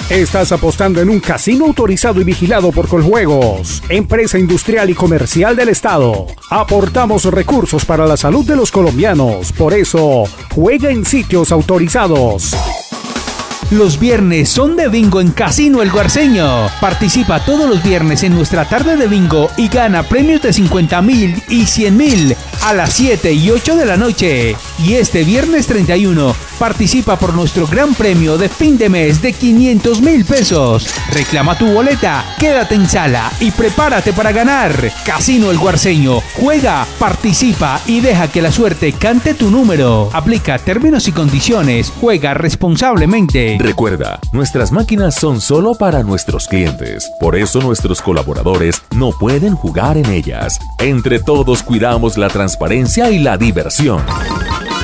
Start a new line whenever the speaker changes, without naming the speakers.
Estás apostando en un casino autorizado y vigilado por Coljuegos, empresa industrial y comercial del Estado. Aportamos recursos para la salud de los colombianos. Por eso, juega en sitios autorizados.
Los viernes son de bingo en Casino El Guarceño. Participa todos los viernes en nuestra tarde de bingo y gana premios de 50.000 y 100.000 a las 7 y 8 de la noche. Y este viernes 31 participa por nuestro gran premio de fin de mes de 500.000 pesos. Reclama tu boleta, quédate en sala y prepárate para ganar. Casino El Guarceño. Juega, participa y deja que la suerte cante tu número. Aplica términos y condiciones. Juega responsablemente.
Recuerda, nuestras máquinas son solo para nuestros clientes. Por eso nuestros colaboradores no pueden jugar en ellas. Entre todos cuidamos la transparencia y la diversión.